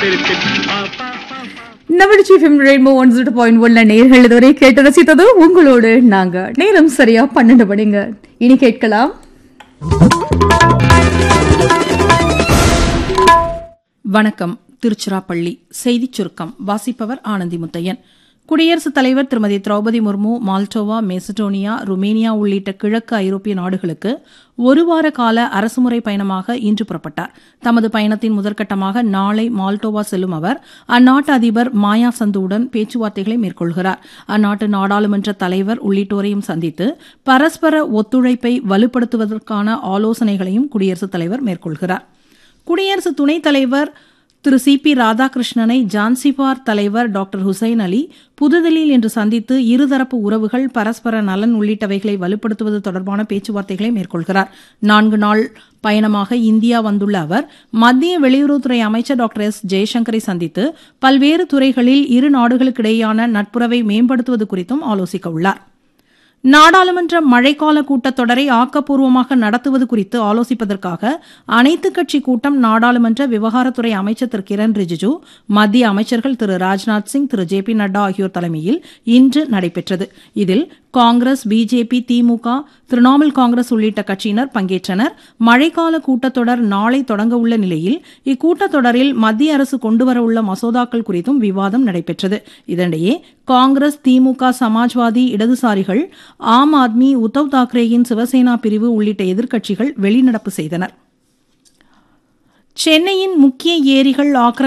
நவடிச்சி FM rainbow 102.1 நேயர்கள் இதுவரை கேட்டு ரசித்தது உங்களோடு நாங்க. நேரம் சரியா 12 மணிங்க. இனி கேட்கலாம் வணக்கம். திருச்சிராப்பள்ளி செய்திச் சுருக்கம் வாசிப்பவர் ஆனந்தி முத்தையன். குடியரசுத் தலைவர் திருமதி Draupadi Murmu Moldova, Macedonia, Romania உள்ளிட்ட கிழக்கு ஐரோப்பிய நாடுகளுக்கு ஒருவார கால அரசுமுறை பயணமாக இன்று புறப்பட்டார். தமது பயணத்தின் முதற்கட்டமாக நாளை மால்டோவா செல்லும் அவர் அந்நாட்டு அதிபர் மாயா சந்துவுடன் பேச்சுவார்த்தைகளை மேற்கொள்கிறார். அந்நாட்டு நாடாளுமன்ற தலைவர் உள்ளிட்டோரையும் சந்தித்து பரஸ்பர ஒத்துழைப்பை வலுப்படுத்துவதற்கான ஆலோசனைகளையும் குடியரசுத் தலைவர் மேற்கொள்கிறார். குடியரசு துணைத் தலைவர் திரு CP ராதாகிருஷ்ணனை ஜான்சிபார் தலைவர் டாக்டர் ஹுசைன் அலி புதுதில்லியில் இன்று சந்தித்து இருதரப்பு உறவுகள், பரஸ்பர நலன் உள்ளிட்டவைகளை வலுப்படுத்துவது தொடர்பான பேச்சுவார்த்தைகளை மேற்கொள்கிறார். 4 நாள் பயணமாக இந்தியா வந்துள்ள அவர் மத்திய வெளியுறவுத்துறை அமைச்சர் டாக்டர் S. ஜெய்சங்கரை சந்தித்து பல்வேறு துறைகளில் இரு நாடுகளுக்கிடையேயான நட்புறவை மேம்படுத்துவது குறித்தும் ஆலோசிக்க உள்ளார். நாடாளுமன்ற மழைக்கால கூட்டத்தொடரை ஆக்கப்பூர்வமாக நடத்துவது குறித்து ஆலோசிப்பதற்காக அனைத்துக் கட்சி கூட்டம் நாடாளுமன்ற விவகாரத்துறை அமைச்சர் திரு கிரண் ரிஜிஜு, மத்திய அமைச்சர்கள் திரு ராஜ்நாத் சிங், திரு JP நட்டா ஆகியோர் தலைமையில் இன்று நடைபெற்றது. இதில் காங்கிரஸ், பிஜேபி, திமுக, திரிணாமுல் காங்கிரஸ் உள்ளிட்ட கட்சியினர் பங்கேற்றனர். மழைக்கால கூட்டத்தொடர் நாளை தொடங்க உள்ள நிலையில் இக்கூட்டத்தொடரில் மத்திய அரசு கொண்டுவரவுள்ள மசோதாக்கள் குறித்தும் விவாதம் நடைபெற்றது. இதனிடையே காங்கிரஸ், திமுக, சமாஜ்வாதி, இடதுசாரிகள், ஆம் ஆத்மி, உத்தவ் தாக்கரேயின் சிவசேனா பிரிவு உள்ளிட்ட எதிர்க்கட்சிகள் வெளிநடப்பு செய்தனர். சென்னையின் முக்கிய ஏரிகள்